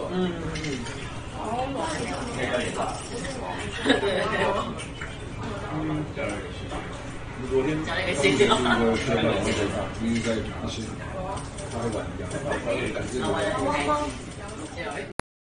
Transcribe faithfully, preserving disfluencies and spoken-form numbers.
嗯嗯嗯。嗯。你昨天讲了一个新的，一个学长在身上，因为在拿钱，他会玩一样，感觉。